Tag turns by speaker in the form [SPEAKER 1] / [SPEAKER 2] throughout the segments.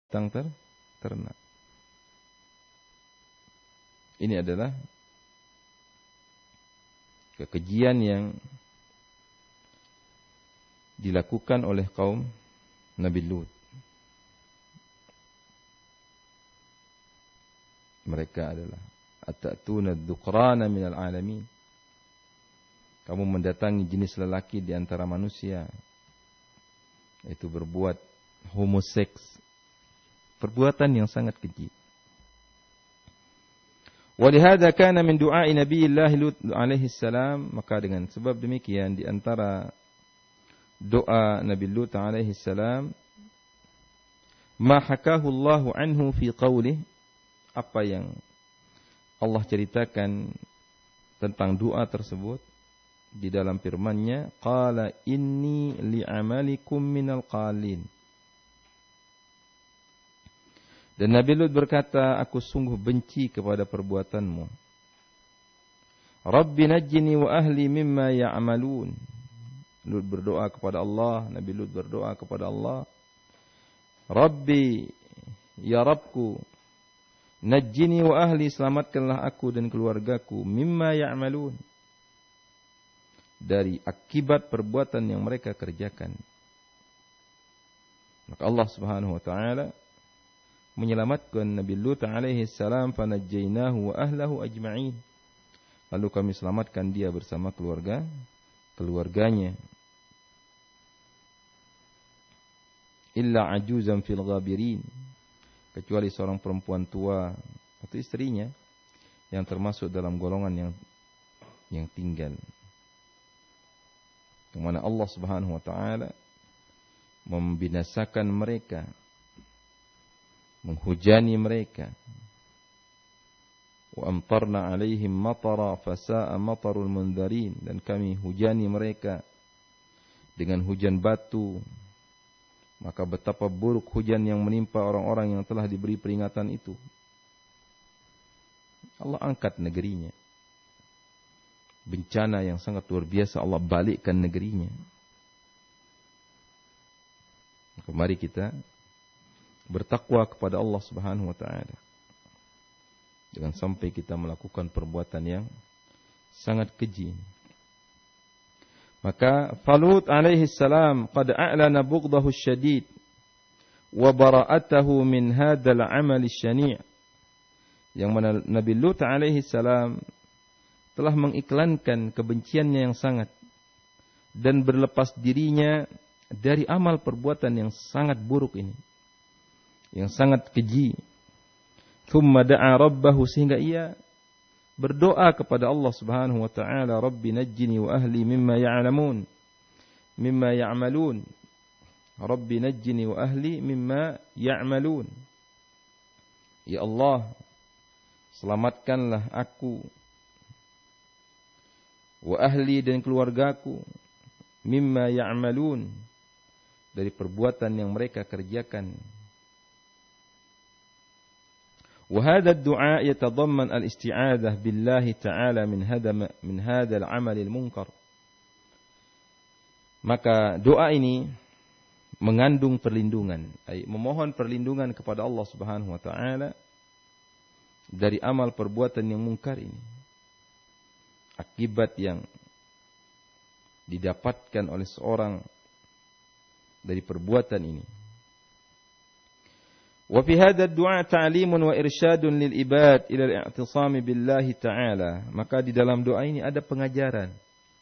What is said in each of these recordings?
[SPEAKER 1] ternak. Ini adalah kekejian yang dilakukan oleh kaum Nabi Lut. Mereka adalah atatuna ad-duqrana minal alamin. Kamu mendatangi jenis lelaki di antara manusia. Itu berbuat homoseks. Perbuatan yang sangat keji. Walihada kana min du'ai Nabiyillah Lut alaihi salam, maka dengan sebab demikian di antara doa Nabi Lut alaihi salam, ma hakahu Allah anhu fi qawlih, apa yang Allah ceritakan tentang doa tersebut di dalam firman-Nya, qala inni li'amalikum minal qalin. Dan Nabi Lut berkata, aku sungguh benci kepada perbuatanmu. Rabbi najjini wa ahli mimma ya'malun. Lut berdoa kepada Allah, Nabi Lut berdoa kepada Allah, Rabbi, ya Rabbku, najjini wa ahli, selamatkanlah aku dan keluargaku, mimma ya'malun, dari akibat perbuatan yang mereka kerjakan. Maka Allah Subhanahu wa taala menyelamatkan Nabi Lut alaihi salam, fanajjainahu wa ahlahu ajma'in. Lalu kami selamatkan dia bersama keluarganya. Illa ajuzan fil ghabirin, kecuali seorang perempuan tua atau istrinya yang termasuk dalam golongan yang tinggal. Yang mana Allah Subhanahu wa taala membinasakan mereka, menghujani mereka. Wa amtarna alaihim matara fasa'a matarul mundarin, dan kami hujani mereka dengan hujan batu, maka betapa buruk hujan yang menimpa orang-orang yang telah diberi peringatan itu. Allah angkat negerinya. Bencana yang sangat luar biasa Allah balikkan negerinya. Maka mari kita bertakwa kepada Allah Subhanahu wa taala. Jangan sampai kita melakukan perbuatan yang sangat keji. Maka Falut alaihi salam qad a'lana bughdahu syadid wa bara'atahu min hadzal 'amal syani'. Yang mana Nabi Lut alaihi salam telah mengiklankan kebenciannya yang sangat dan berlepas dirinya dari amal perbuatan yang sangat buruk ini, yang sangat keji. Thumma da'a rabbahu, sehingga ia berdoa kepada Allah Subhanahu wa taala, Rabbi najjini wa ahli mimma ya'malun. Rabbi najjini wa ahli mimma ya'malun. Ya Allah, selamatkanlah aku wa ahli, dan keluargaku, mimma ya'malun, dari perbuatan yang mereka kerjakan. وهذا الدعاء يتضمن الاستعاذة بالله تعالى من هذا العمل المنكر. Maka doa ini mengandung perlindungan, memohon perlindungan kepada Allah Subhanahu wa taala dari amal perbuatan yang mungkar ini. Akibat yang didapatkan oleh seorang dari perbuatan ini. Wa fi hadha ad-du'a ta'limun wa irsyadun lil ibad ila al-i'tisam billahi ta'ala. Maka di dalam doa ini ada pengajaran,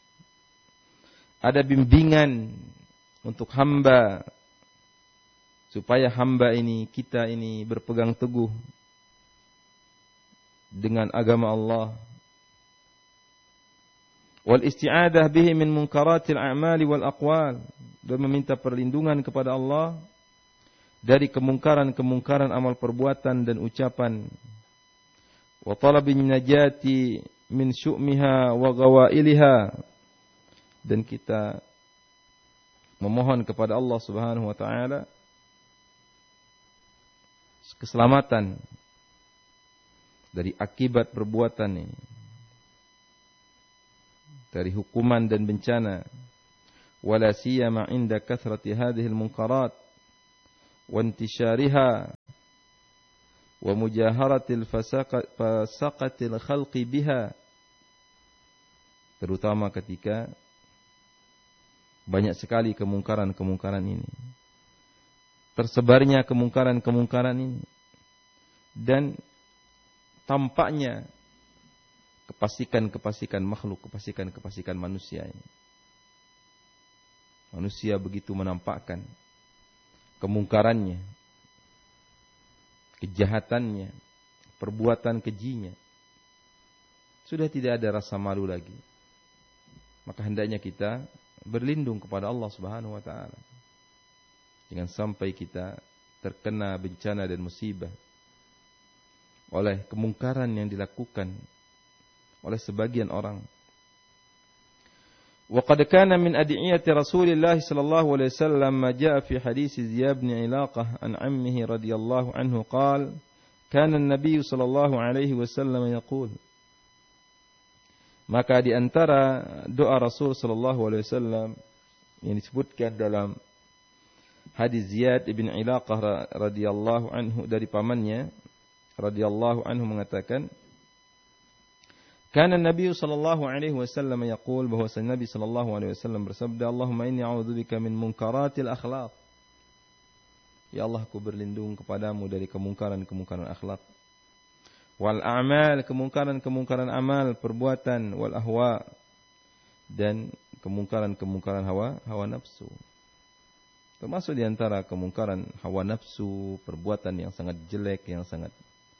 [SPEAKER 1] ada bimbingan untuk hamba, supaya hamba ini, kita ini berpegang teguh dengan agama Allah. Wal isti'adah bihi min munkaratil a'mali wal aqwal, dan meminta perlindungan kepada Allah dari kemungkaran-kemungkaran amal perbuatan dan ucapan. Wa talabin najati min syu'miha wa ghawailiha, dan kita memohon kepada Allah Subhanahu wa taala keselamatan dari akibat perbuatan ini, dari hukuman dan bencana. Wala siyama inda kathrati hadhihi al-munkarat wa intisyariha wa mujaharatil fasaqatil khalqi biha, terutama ketika banyak sekali kemungkaran-kemungkaran ini, tersebarnya kemungkaran-kemungkaran ini, dan tampaknya kepasikan makhluk, kepasikan manusia ini. Manusia begitu menampakkan kemungkarannya, kejahatannya, perbuatan kejinya. Sudah tidak ada rasa malu lagi. Maka hendaknya kita berlindung kepada Allah Subhanahu wa taala. Jangan sampai kita terkena bencana dan musibah oleh kemungkaran yang dilakukan oleh sebagian orang. Wa qad kana min ad'iyati Rasulillah sallallahu alaihi wasallam ma jaa fi hadits Ziyad bin Ilaqah an ammihi radhiyallahu anhu qala kana an-nabiy sallallahu alaihi wasallam yaqul. Maka di antara doa Rasul sallallahu alaihi wasallam yang disebutkan dalam hadis Ziyad bin Ilaqah radhiyallahu anhu dari pamannya radhiyallahu anhu mengatakan, kana Nabi sallallahu alaihi wasallam yaqul, bahwa Nabi sallallahu alaihi wasallam bersabda, Allahumma inni a'udzubika min munkaratil akhlaq. Ya Allah, aku berlindung kepadamu dari kemungkaran-kemungkaran akhlak. Wal a'mal, kemungkaran-kemungkaran amal, perbuatan, wal ahwa, dan kemungkaran-kemungkaran hawa nafsu. Termasuk di antara kemungkaran hawa nafsu, perbuatan yang sangat jelek, yang sangat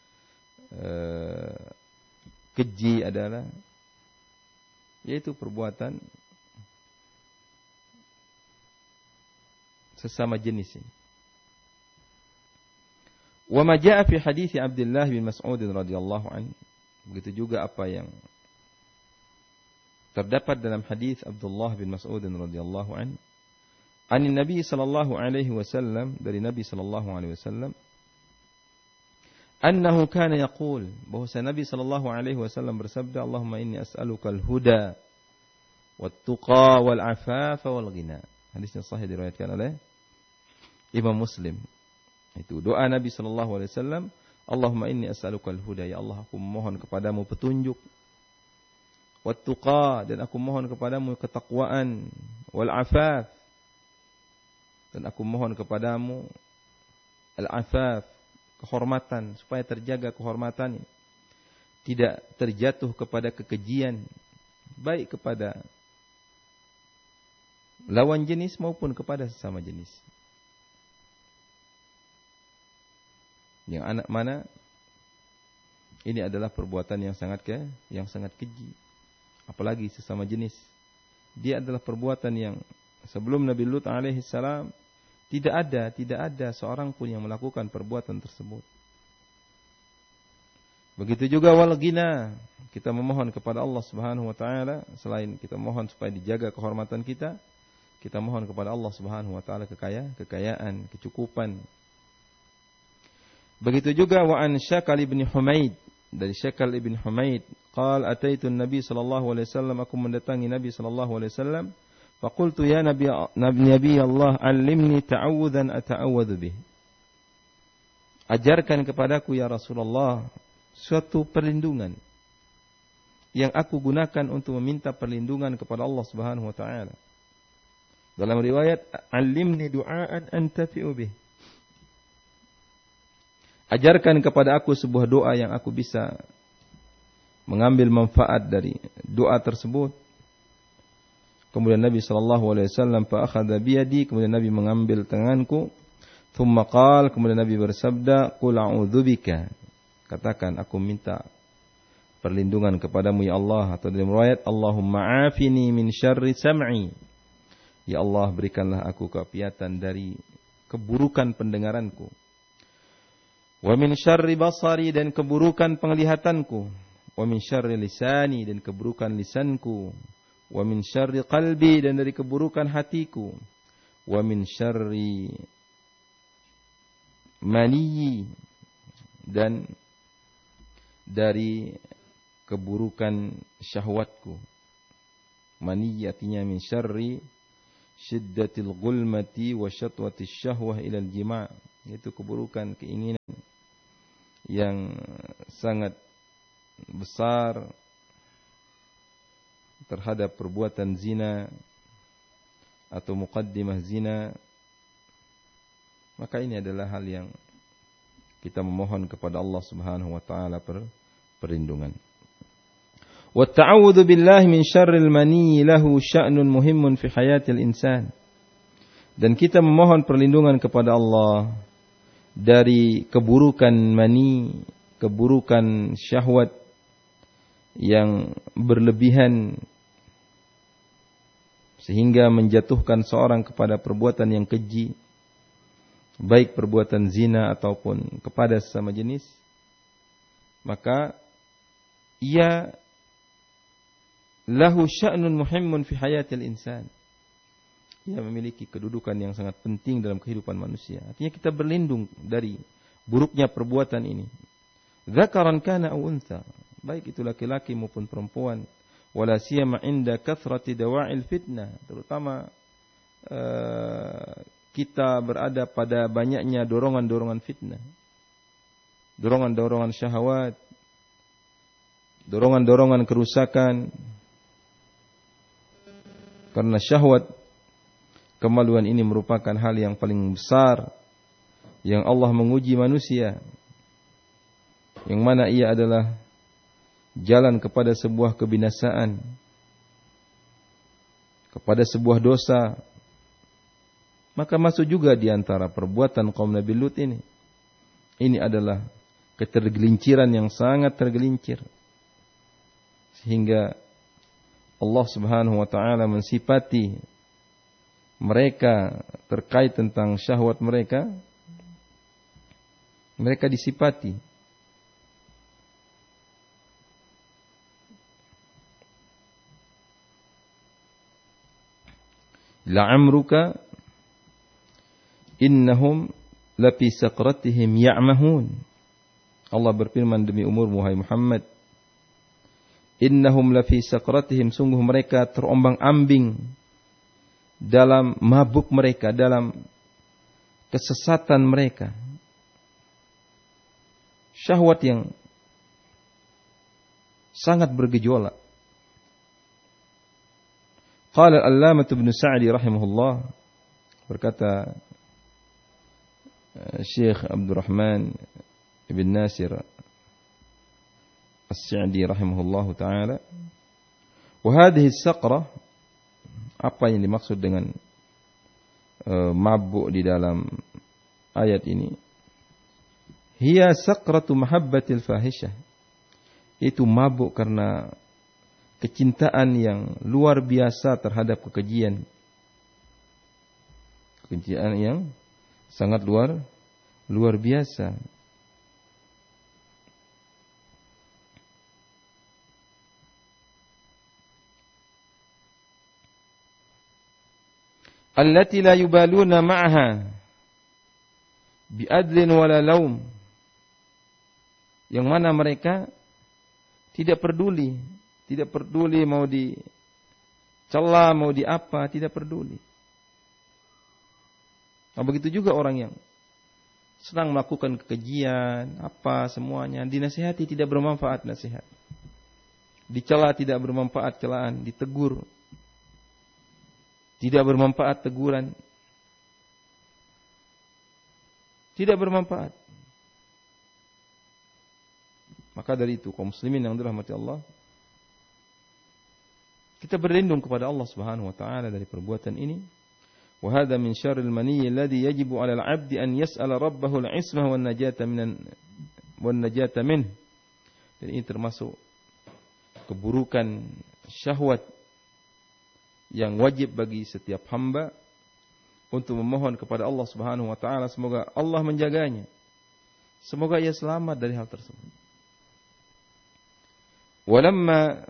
[SPEAKER 1] keji adalah yaitu perbuatan sesama jenis ini. Wa ma jaa fi hadits Abdullah bin Mas'ud radhiyallahu anhu. Begitu juga apa yang terdapat dalam hadis Abdullah bin Mas'ud radhiyallahu anhu. Anin Nabi sallallahu alaihi wasallam, dari Nabi sallallahu alaihi wasallam, annahu kana yaqul, bahwa Nabi sallallahu alaihi wasallam bersabda, Allahumma inni as'aluka al-huda wat-tuqa wal-afafa wal-ghina. Hadisnya sahih diriwayatkan oleh Imam Muslim. Itu doa Nabi sallallahu alaihi wasallam, Allahumma inni as'aluka al-huda, ya Allah, aku memohon kepadamu petunjuk, wat-tuqa, dan aku mohon kepadamu ketakwaan, wal-afaf, dan aku mohon kepadamu al-afaf, kehormatan, supaya terjaga kehormatan, tidak terjatuh kepada kekejian, baik kepada lawan jenis maupun kepada sesama jenis. Yang anak mana ini adalah perbuatan yang sangat keji, apalagi sesama jenis. Dia adalah perbuatan yang sebelum Nabi Lut alaihi salam tidak ada seorang pun yang melakukan perbuatan tersebut. Begitu juga wal ghina, kita memohon kepada Allah Subhanahu wa taala, selain kita mohon supaya dijaga kehormatan kita mohon kepada Allah Subhanahu wa taala kekayaan, kecukupan. Begitu juga wa an Syakal ibn Humaid, dari Syakal ibn Humaid, qala ataitu Nabi sallallahu alaihi wasallam, aku mendatangi Nabi sallallahu alaihi wasallam, faqultu ya Nabi Allah, allimni ta'awudzan ata'awwadzu bih. Ajarkan kepadaku ya Rasulullah suatu perlindungan yang aku gunakan untuk meminta perlindungan kepada Allah Subhanahu wa taala. Dalam riwayat, allimni du'aan antafi'u bih. Ajarkan kepada aku sebuah doa yang aku bisa mengambil manfaat dari doa tersebut. Kemudian Nabi sallallahu alaihi wasallam fa akhadha bi yadi, kemudian Nabi mengambil tanganku, thumma qala, kemudian Nabi bersabda, qul a'udzubika, katakan aku minta perlindungan kepadamu ya Allah, atau dalam riwayat, Allahumma afini min syarri sam'i, ya Allah berikanlah aku keapiatan dari keburukan pendengaranku, wa min syarri basari, dan keburukan penglihatanku, wa min syarri lisani, dan keburukan lisanku, wa min syarri qalbi, dan dari keburukan hatiku, wa min syarri mani, dan dari keburukan syahwatku. Mani artinya min syarri syiddatil gulmati wa syatwatis syahwah ilal jima', Itu keburukan, keinginan yang sangat besar terhadap perbuatan zina atau muqaddimah zina. Maka ini adalah hal yang kita memohon kepada Allah Subhanahu wa taala perlindungan. Wa ta'awudzu billahi min syarril mani lahu sya'nun muhimmun fi hayatil insan. Dan kita memohon perlindungan kepada Allah dari keburukan mani, keburukan syahwat yang berlebihan sehingga menjatuhkan seorang kepada perbuatan yang keji, baik perbuatan zina ataupun kepada sesama jenis. Maka ia lahu sya'nun muhimmun fi hayatil insan. Ia memiliki kedudukan yang sangat penting dalam kehidupan manusia. Artinya kita berlindung dari buruknya perbuatan ini. Dzakaran kana aw untha, baik itu laki-laki maupun perempuan. Wala siyama inda kathrati dawa'il fitnah, terutama kita berada pada banyaknya dorongan-dorongan fitnah. Dorongan-dorongan syahwat, dorongan-dorongan kerusakan. Karena syahwat, kemaluan ini merupakan hal yang paling besar yang Allah menguji manusia, yang mana ia adalah jalan kepada sebuah kebinasaan, kepada sebuah dosa. Maka masuk juga di antara perbuatan kaum Nabi Lut ini. Ini adalah ketergelinciran yang sangat tergelincir, sehingga Allah Subhanahu wa taala mensifati mereka terkait tentang syahwat mereka. Mereka disifati la'amruka innahum lafi saqratihim ya'mahun. Allah berfirman, demi umurmu wahai Muhammad, innahum lafi saqratihim, sungguh mereka terombang-ambing dalam mabuk mereka, dalam kesesatan mereka. Syahwat yang sangat bergejolak. Qala al-Allamah Ibnu Sa'di rahimahullah, berkata Syekh Abdurrahman Ibn Nasir As-Sa'di rahimahullahu taala, wa hadhihi as-saqrah, apa yang dimaksud dengan mabuk di dalam ayat ini? Hiya saqratu mahabbatil fahisyah, itu mabuk karena kecintaan yang luar biasa terhadap kekejian, kekejian yang sangat luar biasa. Allati la yubaluna ma'aha bi'adlin wala laum, yang mana mereka tidak peduli mau dicela, mau di apa, tidak peduli. Nah, begitu juga orang yang senang melakukan kekejian, apa semuanya, dinasihati tidak bermanfaat nasihat, dicela tidak bermanfaat celaan, ditegur tidak bermanfaat teguran, tidak bermanfaat. Maka dari itu kaum muslimin yang dirahmati Allah, kita berlindung kepada Allah Subhanahu wa taala dari perbuatan ini. Wa hadza min syarril maniyyi alladhi yajibu 'alal 'abdi an yas'ala rabbahu al-'ismah wan najata min. Dan ini termasuk keburukan syahwat yang wajib bagi setiap hamba untuk memohon kepada Allah Subhanahu wa taala semoga Allah menjaganya, semoga ia selamat dari hal tersebut. Walamma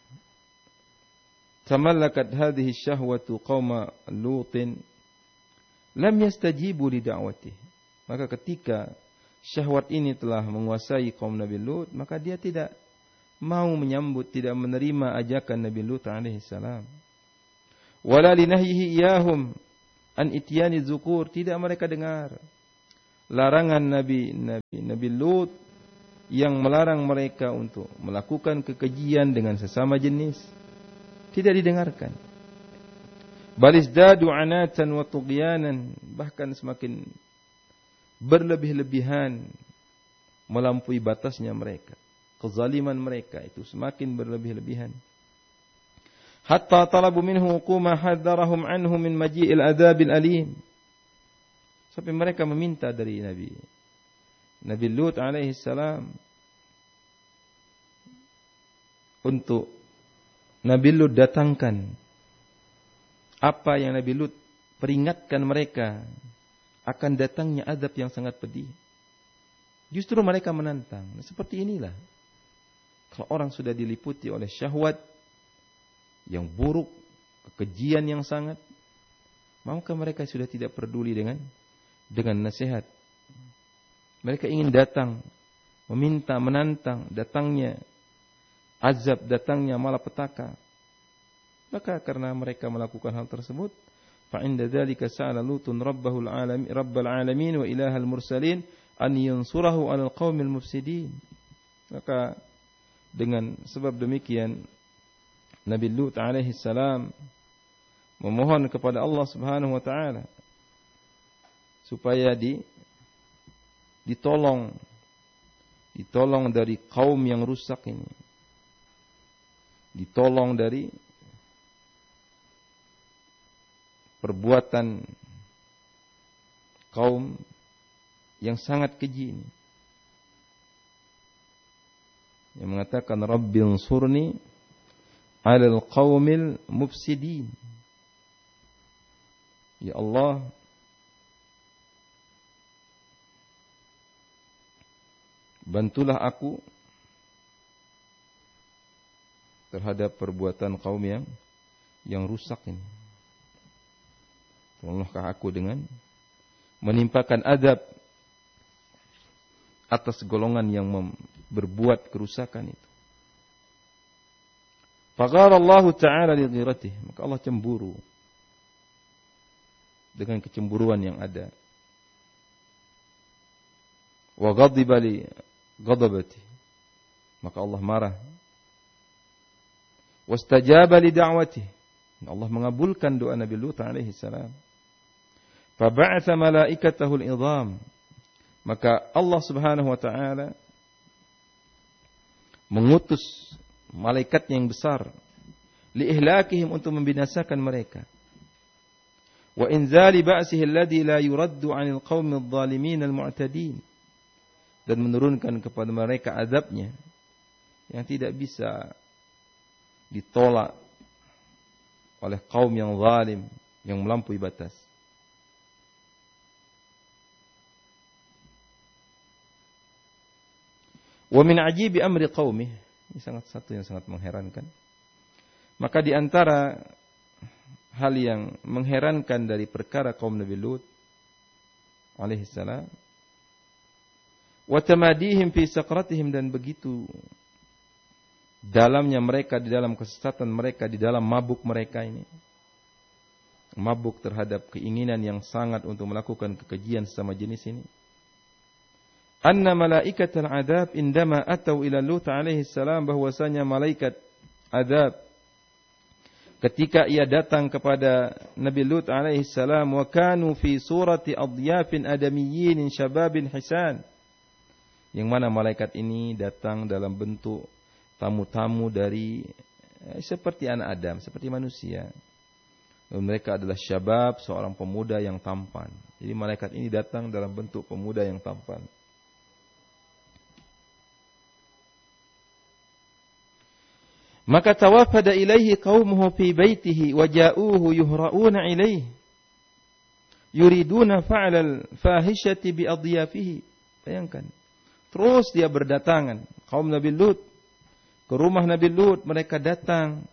[SPEAKER 1] tamallakat hadhihi syahwatu qauma Lutin lam yastajibu li da'watihi, maka ketika syahwat ini telah menguasai kaum Nabi Lut, maka dia tidak mau menyambut, tidak menerima ajakan Nabi Lut alaihi salam. Wala linahyihi iyahum an ityani zukur, tidak mereka dengar larangan Nabi Lut yang melarang mereka untuk melakukan kekejian dengan sesama jenis tidak didengarkan. Balizdadu anatan wa tughyanan, bahkan semakin berlebih-lebihan melampaui batasnya mereka. Kezaliman mereka itu semakin berlebih-lebihan. Hatta talabu minhu uquma hadarahum anhu min maji'il adzabil alim. Sampai mereka meminta dari Nabi Lut alaihi salam untuk Nabi Lut datangkan apa yang Nabi Lut peringatkan mereka akan datangnya azab yang sangat pedih. Justru mereka menantang. Seperti inilah. Kalau orang sudah diliputi oleh syahwat yang buruk, kekejian yang sangat, maka mereka sudah tidak peduli dengan nasihat. Mereka ingin datang, meminta, menantang datangnya azab, datangnya malapetaka. Maka karena mereka melakukan hal tersebut, fa inda dzalika sa'ala Lutun rabbal alamin wa ilahal mursalin an yansurahu 'alal qaumil mufsidin. Maka dengan sebab demikian Nabi Lut alaihi salam memohon kepada Allah Subhanahu wa taala supaya ditolong dari kaum yang rusak ini. Ditolong dari perbuatan kaum yang sangat keji ini. Yang mengatakan Rabbil surni 'alal qaumil mufsidin. Ya Allah, bantulah aku terhadap perbuatan kaum yang rusak ini. Tolonglah aku dengan menimpakan azab atas golongan yang berbuat kerusakan itu. Faqala Allah Ta'ala li ghiratihi, maka Allah cemburu dengan kecemburuan yang ada. Wa ghadiba li ghadabati, maka Allah marah. Wastajaba li da'watihi, Allah mengabulkan doa Nabi Lut alaihi salam. Faba'atha malaikatahu al-idham, maka Allah Subhanahu wa taala mengutus malaikatnya yang besar liihlakihim, untuk membinasakan mereka. Wa inzali ba'sihi alladhi la yuraddu 'anil qaumidh dhalimin al-mu'tadin, dan menurunkan kepada mereka azabnya yang tidak bisa ditolak oleh kaum yang zalim, yang melampaui batas. Wa min ajibi amri qaumih, ini satu yang sangat mengherankan. Maka di antara hal yang mengherankan dari perkara kaum Nabi Lut alaihi salam, wa tamadihim fi saqratihim, dan begitu dalamnya mereka di dalam kesesatan mereka, di dalam mabuk mereka ini. Mabuk terhadap keinginan yang sangat untuk melakukan kekejian sesama jenis ini. Anna malaikatul adab indama atau ila Lut alaihi salam, bahwasanya malaikat adab ketika ia datang kepada Nabi Lut alaihi salam, wa kanu fi surati adyafin adamiyyin syababin hisan, yang mana malaikat ini datang dalam bentuk tamu-tamu dari seperti anak Adam, seperti manusia. Dan mereka adalah syabab, seorang pemuda yang tampan. Jadi malaikat ini datang dalam bentuk pemuda yang tampan. Maka tawafada ilaihi qaumuhu fi baitihi wa ja'uhu yuhra'una ilaihi yuriduna fa'lal fahishati bi adyafihi. Bayangkan, terus dia berdatangan kaum Nabi Lut ke rumah Nabi Lut. Mereka datang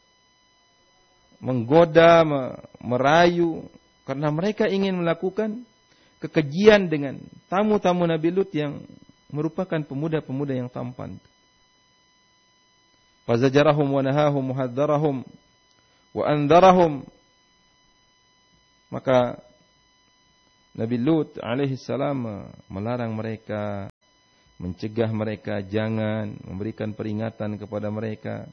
[SPEAKER 1] menggoda, merayu, karena mereka ingin melakukan kekejian dengan tamu-tamu Nabi Lut yang merupakan pemuda-pemuda yang tampan. Fazajarahum wa nahahum wa hadzarahum wa andarahum, maka Nabi Lut alaihi salam melarang mereka, mencegah mereka jangan, memberikan peringatan kepada mereka.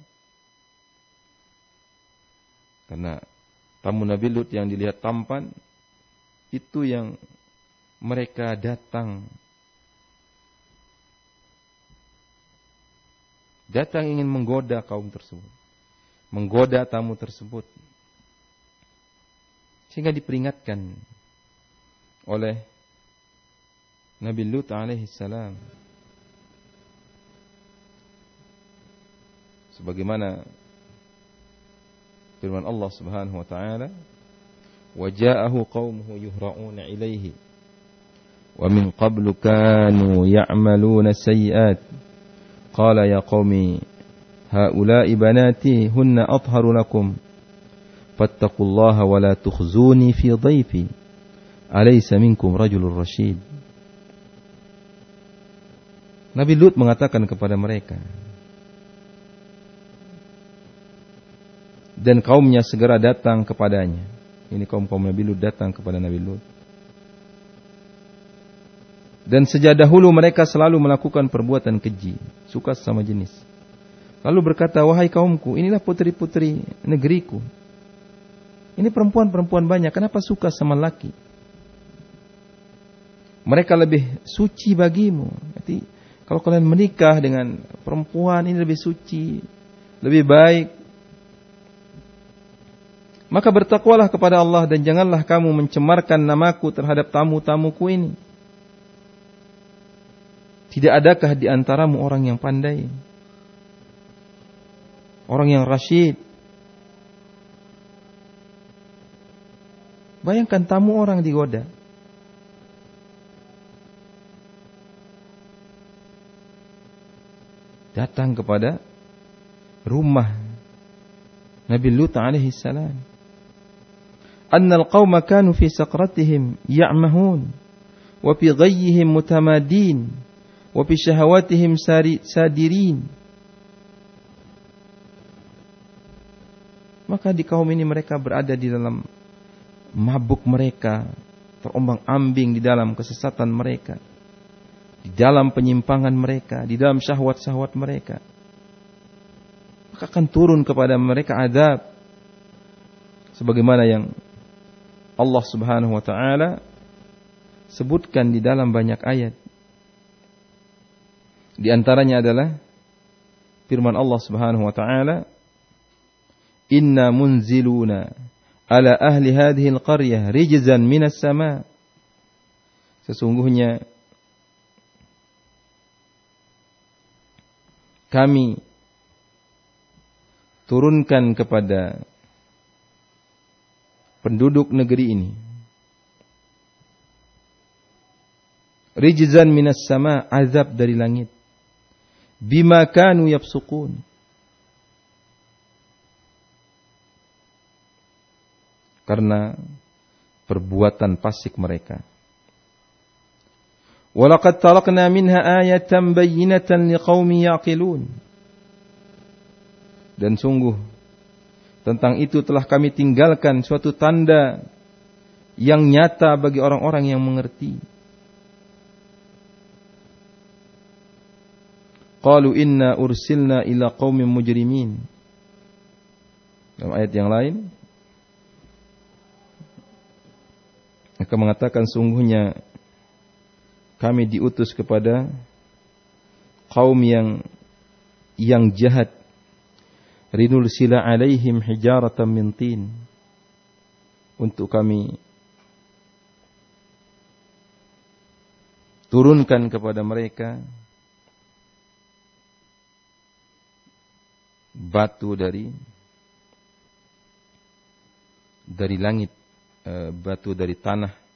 [SPEAKER 1] Karena tamu Nabi Lut yang dilihat tampan, itu yang mereka datang ingin menggoda kaum tersebut, menggoda tamu tersebut. Sehingga diperingatkan oleh Nabi Lut alaihi salam. Sebagaimana firman Allah Subhanahu wa taala, "Wa ja'ahu qaumuhu yuhra'una ilaihi wa min qablu kanu ya'maluna sayyi'at. Qala ya qaumi haula'i banati hunna atharu lakum fattaqullaha wa la tukhzuni fi dhaifi alaysa minkum rajulun rasyid." Nabi Lut mengatakan kepada mereka, dan kaumnya segera datang kepadanya. Ini kaum Nabi Lut datang kepada Nabi Lut. Dan sejak dahulu mereka selalu melakukan perbuatan keji, suka sesama jenis. Lalu berkata, "Wahai kaumku, inilah putri-putri negeriku. Ini perempuan-perempuan banyak, kenapa suka sama laki? Mereka lebih suci bagimu. Jadi, kalau kalian menikah dengan perempuan ini lebih suci, lebih baik. Maka bertakwalah kepada Allah dan janganlah kamu mencemarkan namaku terhadap tamu-tamuku ini. Tidak adakah di antaramu orang yang pandai? Orang yang rasyid? Bayangkan tamu orang digoda. Datang kepada rumah Nabi Lut alaihi salam. Anna al-qawma kanu fi saqratihim ya'mahun wa fi ghayyihim mutamadin wa fi syahawatihim sadirin. Maka di kaum ini mereka berada di dalam mabuk mereka, terombang-ambing di dalam kesesatan mereka, di dalam penyimpangan mereka, di dalam syahwat-syahwat mereka. Maka akan turun kepada mereka azab sebagaimana yang Allah Subhanahu wa taala sebutkan di dalam banyak ayat. Di antaranya adalah firman Allah Subhanahu wa taala, "Inna munziluna ala ahli hadhihi al-qaryah rijzan minas sama." Sesungguhnya kami turunkan kepada penduduk negeri ini rijzan minas sama, azab dari langit, bima kanu yafsukun, karena perbuatan fasik mereka. Walaqad tarakna minha ayatan bayyinatan liqaumin yaqilun. Dan sungguh tentang itu telah kami tinggalkan suatu tanda yang nyata bagi orang-orang yang mengerti. Qalu inna ursilna ila qaumin mujrimin. Dalam ayat yang lain mereka mengatakan sungguhnya kami diutus kepada kaum yang jahat. Rinul sila alaihim hijaratan min tin. Untuk kami turunkan kepada mereka batu dari langit, batu dari tanah